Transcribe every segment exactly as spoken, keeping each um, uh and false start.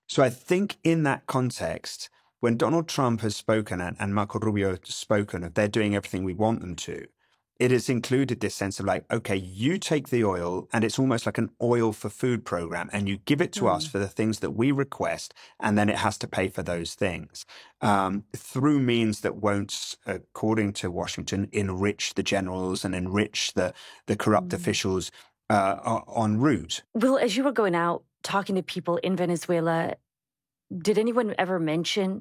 So I think in that context, when Donald Trump has spoken and, and Marco Rubio has spoken of they're doing everything we want them to, it has included this sense of like, okay, you take the oil and it's almost like an oil for food program and you give it to mm. us for the things that we request and then it has to pay for those things um, through means that won't, according to Washington, enrich the generals and enrich the, the corrupt mm. officials uh, en route. Will, as you were going out talking to people in Venezuela, did anyone ever mention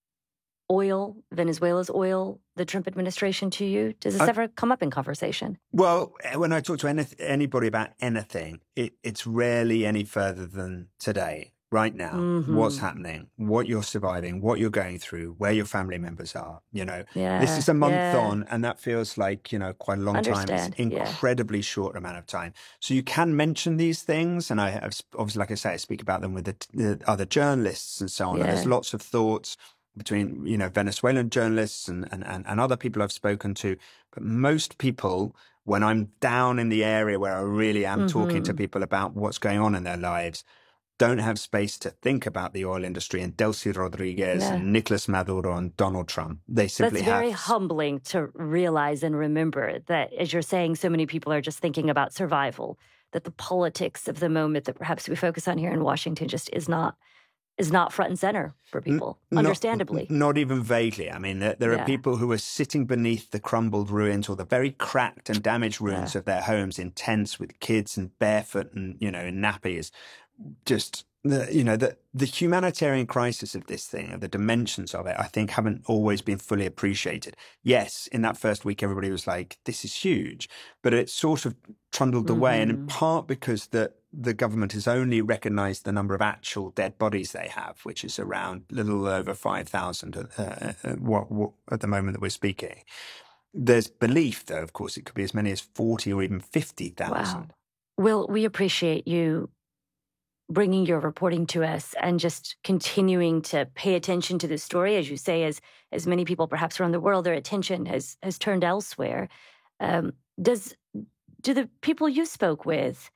oil, Venezuela's oil, the Trump administration to you? Does this I, ever come up in conversation? Well, when I talk to any, anybody about anything, it, it's rarely any further than today, right now, mm-hmm. what's happening, what you're surviving, what you're going through, where your family members are, you know. Yeah, this is a month yeah. on, and that feels like, you know, quite a long Understand. time. It's incredibly yeah. short amount of time. So you can mention these things, and I have, obviously, like I say, I speak about them with the, the other journalists and so on. Yeah. And there's lots of thoughts between, you know, Venezuelan journalists and, and, and other people I've spoken to. But most people, when I'm down in the area where I really am mm-hmm. talking to people about what's going on in their lives, don't have space to think about the oil industry and Delcy Rodriguez yeah. and Nicolas Maduro and Donald Trump. They simply That's very have... humbling to realize and remember that, as you're saying, so many people are just thinking about survival, that the politics of the moment that perhaps we focus on here in Washington just is not is not front and center for people, not, understandably. Not even vaguely. I mean, there, there yeah. are people who are sitting beneath the crumbled ruins or the very cracked and damaged ruins yeah. of their homes in tents with kids and barefoot and, you know, in nappies. Just, the, you know, the, the humanitarian crisis of this thing, of the dimensions of it, I think haven't always been fully appreciated. Yes, in that first week, everybody was like, this is huge. But it sort of trundled mm-hmm. away, and in part because the, the government has only recognised the number of actual dead bodies they have, which is around a little over five thousand uh, uh, what, what, at the moment that we're speaking. There's belief, though, of course, it could be as many as forty or even fifty thousand. Wow. Will, we appreciate you bringing your reporting to us and just continuing to pay attention to this story. As you say, as as many people perhaps around the world, their attention has has turned elsewhere. Um, does do the people you spoke with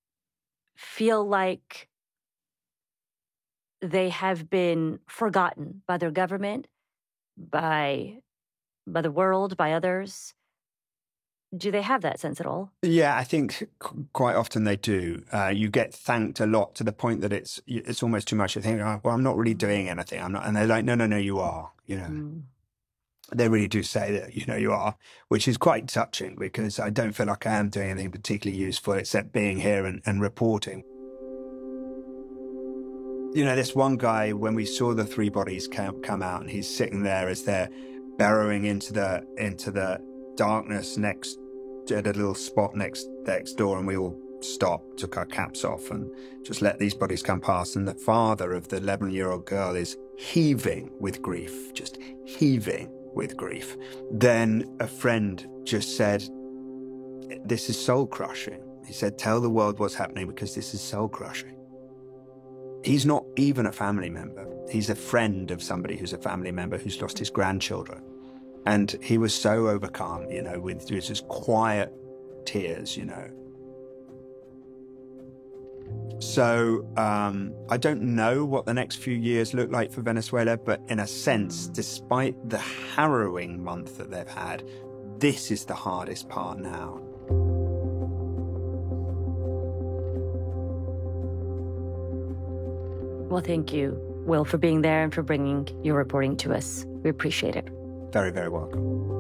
feel like they have been forgotten by their government, by by the world, by others? Do they have that sense at all? Yeah, I think quite often they do. Uh, you get thanked a lot to the point that it's it's almost too much. You think, oh, well, I'm not really doing anything. I'm not, and they're like, no, no, no, you are. You know, mm. they really do say that, you know, you are, which is quite touching because I don't feel like I am doing anything particularly useful except being here and, and reporting. You know, this one guy, when we saw the three bodies come, come out, and he's sitting there as they're burrowing into the into the darkness next at a little spot next next door, and we all stopped, took our caps off, and just let these bodies come past. And the father of the eleven-year-old girl is heaving with grief, just heaving with grief. Then a friend just said, "This is soul-crushing." He said, "Tell the world what's happening because this is soul-crushing." He's not even a family member. He's a friend of somebody who's a family member who's lost his grandchildren. And he was so overcome, you know, with just quiet tears, you know. So um, I don't know what the next few years look like for Venezuela, but in a sense, despite the harrowing month that they've had, this is the hardest part now. Well, thank you, Will, for being there and for bringing your reporting to us. We appreciate it. Very, very welcome.